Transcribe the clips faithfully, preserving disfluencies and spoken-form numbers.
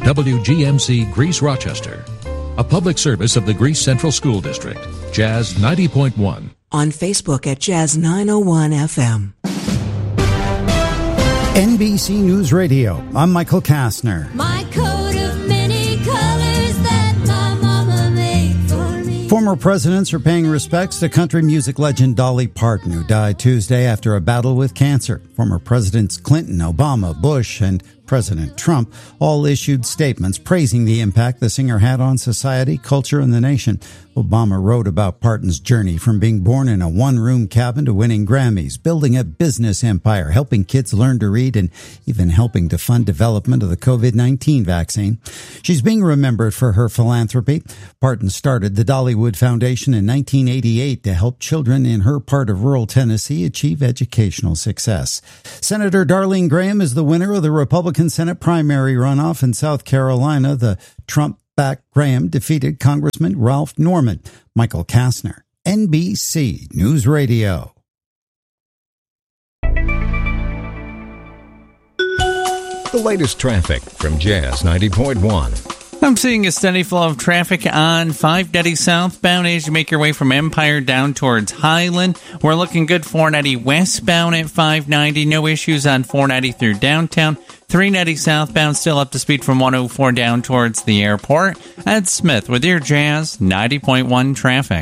W G M C Greece Rochester, a public service of the Greece Central School District. Jazz ninety point one. On Facebook at Jazz nine oh one F M. N B C News Radio. I'm Michael Kastner. My coat of many colors that my mama made for me. Former presidents are paying respects to country music legend Dolly Parton, who died Tuesday after a battle with cancer. Former Presidents Clinton, Obama, Bush, and President Trump all issued statements praising the impact the singer had on society, culture, and the nation. Obama wrote about Parton's journey from being born in a one-room cabin to winning Grammys, building a business empire, helping kids learn to read, and even helping to fund development of the covid nineteen vaccine. She's being remembered for her philanthropy. Parton started the Dollywood Foundation in nineteen eighty-eight to help children in her part of rural Tennessee achieve educational success. Senator Darlene Graham is the winner of the Republican Senate primary runoff in South Carolina. The Trump-backed Graham defeated Congressman Ralph Norman. Michael Kastner, N B C News Radio. The latest traffic from Jazz ninety point one. I'm seeing a steady flow of traffic on five ninety southbound as you make your way from Empire down towards Highland. We're looking good four ninety westbound at five ninety. No issues on four ninety through downtown. three ninety southbound still up to speed from one oh four down towards the airport. Ed Smith with your Jazz ninety point one traffic.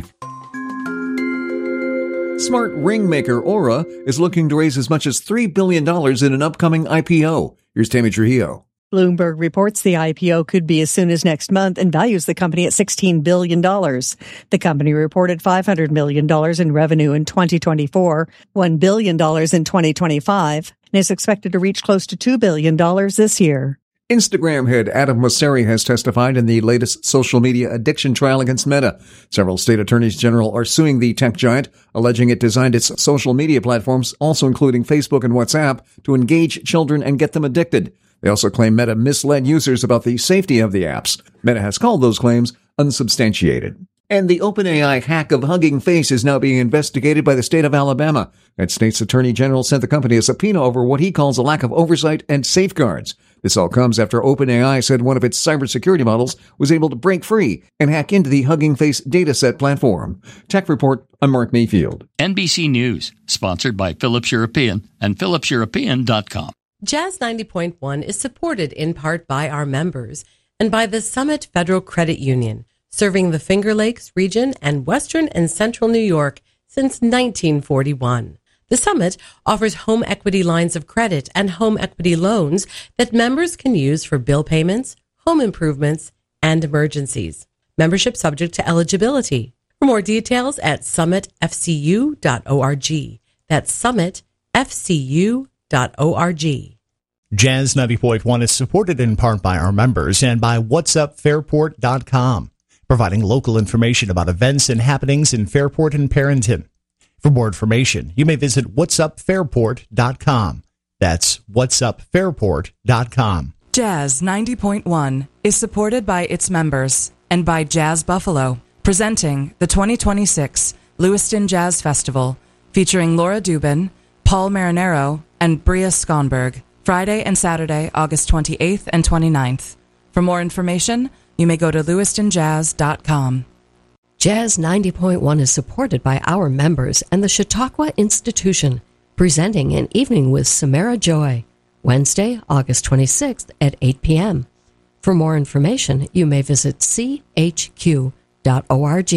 Smart ring maker Aura is looking to raise as much as three billion dollars in an upcoming I P O. Here's Tammy Trujillo. Bloomberg reports the I P O could be as soon as next month and values the company at sixteen billion dollars. The company reported five hundred million dollars in revenue in twenty twenty-four, one billion dollars in twenty twenty-five, and is expected to reach close to two billion dollars this year. Instagram head Adam Mosseri has testified in the latest social media addiction trial against Meta. Several state attorneys general are suing the tech giant, alleging it designed its social media platforms, also including Facebook and WhatsApp, to engage children and get them addicted. They also claim Meta misled users about the safety of the apps. Meta has called those claims unsubstantiated. And the OpenAI hack of Hugging Face is now being investigated by the state of Alabama. That state's attorney general sent the company a subpoena over what he calls a lack of oversight and safeguards. This all comes after OpenAI said one of its cybersecurity models was able to break free and hack into the Hugging Face dataset platform. Tech Report, I'm Mark Mayfield. N B C News, sponsored by Philips European and Philips European dot com. Jazz ninety point one is supported in part by our members and by the Summit Federal Credit Union, serving the Finger Lakes region and western and central New York since nineteen forty-one. The Summit offers home equity lines of credit and home equity loans that members can use for bill payments, home improvements, and emergencies. Membership subject to eligibility. For more details at summit f c u dot org. That's summit f c u dot org. Jazz ninety point one is supported in part by our members and by whats up fairport dot com, providing local information about events and happenings in Fairport and Perrington. For more information, you may visit whats up fairport dot com. That's whats up fairport dot com. Jazz ninety point one is supported by its members and by Jazz Buffalo, presenting the twenty twenty-six Lewiston Jazz Festival, featuring Laura Dubin, Paul Marinero, and Bria Skonberg, Friday and Saturday, August twenty-eighth and twenty-ninth. For more information, you may go to lewiston jazz dot com. Jazz ninety point one is supported by our members and the Chautauqua Institution, presenting an evening with Samara Joy, Wednesday, August twenty-sixth at eight p.m. For more information, you may visit c h q dot org.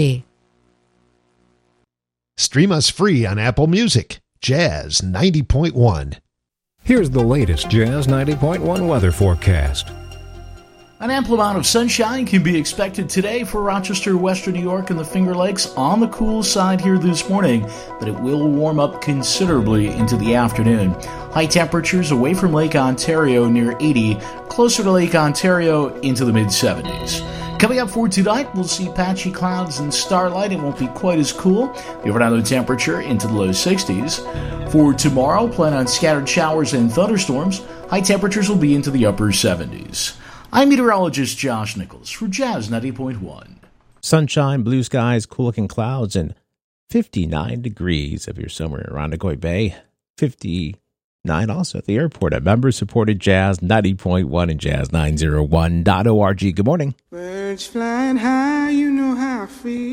Stream us free on Apple Music. Jazz ninety point one. Here's the latest Jazz ninety point one weather forecast. An ample amount of sunshine can be expected today for Rochester, Western New York, and the Finger Lakes. On the cool side here this morning, but it will warm up considerably into the afternoon. High temperatures away from Lake Ontario near eighty, closer to Lake Ontario into the mid seventies. Coming up for tonight, we'll see patchy clouds and starlight. It won't be quite as cool. The overnight low temperature into the low sixties. For tomorrow, plan on scattered showers and thunderstorms. High temperatures will be into the upper seventies. I'm meteorologist Josh Nichols for Jazz ninety point one. Sunshine, blue skies, cool-looking clouds, and fifty-nine degrees if you're somewhere around Irondequoit Bay. fifty-nine nine also at the airport at member-supported Jazz ninety point one and Jazz nine oh one dot org. Good morning. Birds flying high, you know how I feel.